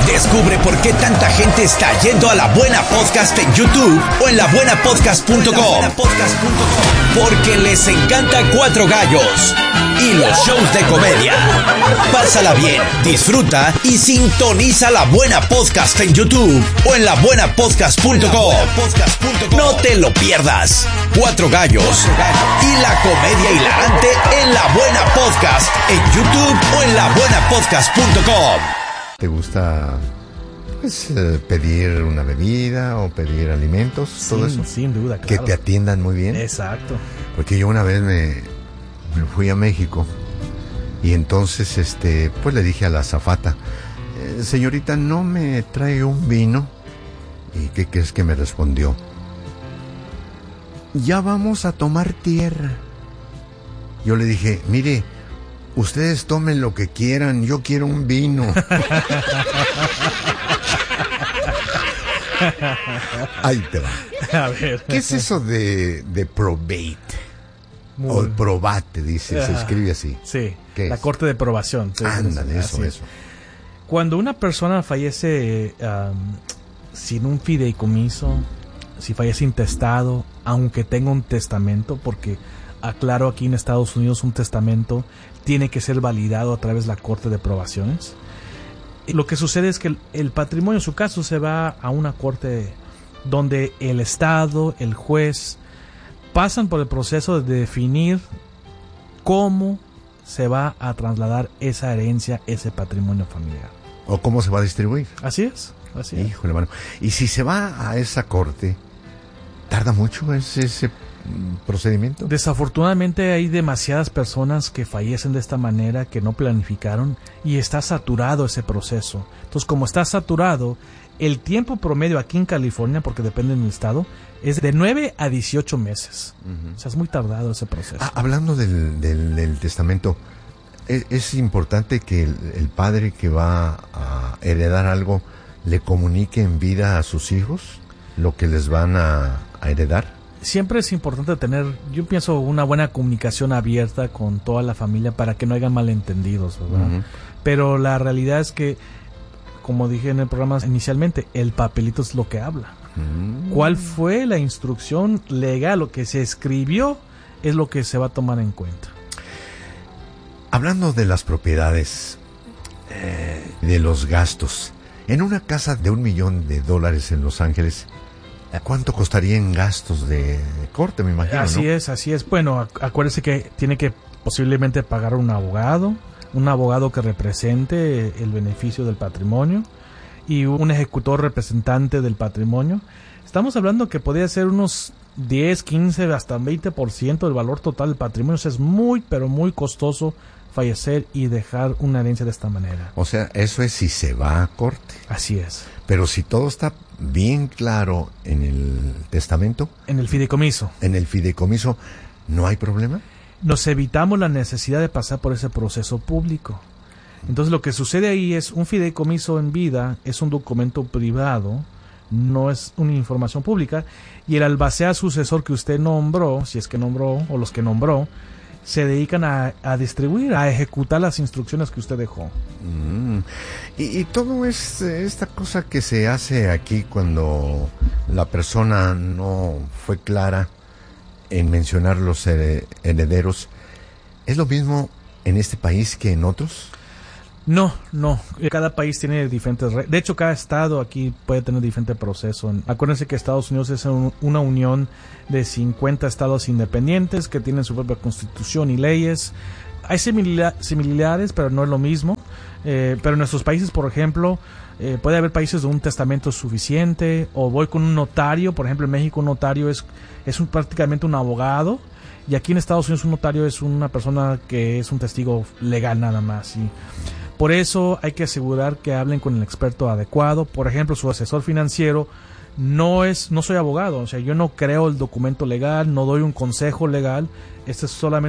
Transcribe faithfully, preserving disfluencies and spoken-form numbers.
Descubre por qué tanta gente está yendo a La Buena Podcast en YouTube o en la buena podcast punto com. Porque les encanta Cuatro Gallos y los shows de comedia. Pásala bien, disfruta y sintoniza La Buena Podcast en YouTube o en la buena podcast punto com. No te lo pierdas. Cuatro Gallos y la comedia hilarante en La Buena Podcast en YouTube o en la buena podcast punto com. ¿Te gusta pues, eh, pedir una bebida o pedir alimentos? Sí, todo eso. Sin duda, claro. Que te atiendan muy bien. Exacto. Porque yo una vez me, me fui a México y entonces este pues le dije a la azafata, eh, señorita, ¿no me trae un vino? ¿Y qué crees que me respondió? Ya vamos a tomar tierra. Yo le dije, mire, ustedes tomen lo que quieran, yo quiero un vino. Ahí te va. A ver. ¿Qué es eso de, de probate? Muy... O probate, dice, se escribe así. Sí, ¿Qué la es? corte de probación. Ándale, eso, eso. Cuando una persona fallece um, sin un fideicomiso, si fallece intestado, aunque tenga un testamento, porque aclaro, aquí en Estados Unidos un testamento tiene que ser validado a través de la corte de probaciones. Lo que sucede es que el, el patrimonio, en su caso, se va a una corte donde el Estado, el juez, pasan por el proceso de definir cómo se va a trasladar esa herencia, ese patrimonio familiar. ¿O cómo se va a distribuir? Así es, así es. Híjole, mano. Y si se va a esa corte, ¿tarda mucho ese, ese procedimiento? Desafortunadamente hay demasiadas personas que fallecen de esta manera, que no planificaron, y está saturado ese proceso. Entonces, como está saturado, el tiempo promedio aquí en California, porque depende del estado, es de nueve a dieciocho meses. Uh-huh. O sea, es muy tardado ese proceso. Ah, hablando del, del, del testamento, ¿es, es importante que el, el padre que va a heredar algo le comunique en vida a sus hijos lo que les van a, a heredar? Siempre es importante tener, yo pienso, una buena comunicación abierta con toda la familia para que no haya malentendidos, ¿verdad? Uh-huh. Pero la realidad es que, como dije en el programa inicialmente, el papelito es lo que habla. Uh-huh. ¿Cuál fue la instrucción legal? Lo que se escribió es lo que se va a tomar en cuenta. Hablando de las propiedades, eh, de los gastos, en una casa de un millón de dólares en Los Ángeles, ¿cuánto costaría en gastos de corte, me imagino? Así ¿no? es, así es. Bueno, acuérdese que tiene que posiblemente pagar un abogado, un abogado que represente el beneficio del patrimonio y un ejecutor representante del patrimonio. Estamos hablando que podría ser unos diez, quince, hasta veinte por ciento del valor total del patrimonio. O sea, es muy, pero muy costoso fallecer y dejar una herencia de esta manera. O sea, eso es si se va a corte. Así es. Pero si todo está bien claro en el testamento, en el fideicomiso, en el fideicomiso, ¿no hay problema? Nos evitamos la necesidad de pasar por ese proceso público. Entonces, lo que sucede ahí es un fideicomiso en vida, es un documento privado, no es una información pública, y el albacea sucesor que usted nombró, si es que nombró, o los que nombró, se dedican a, a distribuir, a ejecutar las instrucciones que usted dejó. Mm. Y, y todo es esta cosa que se hace aquí cuando la persona no fue clara en mencionar los herederos, ¿es lo mismo en este país que en otros? No, no. Cada país tiene diferentes reglas. De hecho, cada estado aquí puede tener diferente proceso. Acuérdense que Estados Unidos es un, una unión de cincuenta estados independientes que tienen su propia constitución y leyes. Hay simila- similares, pero no es lo mismo. Eh, pero en nuestros países, por ejemplo, eh, puede haber países donde un testamento es suficiente, o voy con un notario. Por ejemplo, en México un notario es, es un, prácticamente un abogado. Y aquí en Estados Unidos un notario es una persona que es un testigo legal nada más. Y por eso hay que asegurar que hablen con el experto adecuado. Por ejemplo, su asesor financiero no es, no soy abogado, o sea, yo no creo el documento legal, no doy un consejo legal. Este es solamente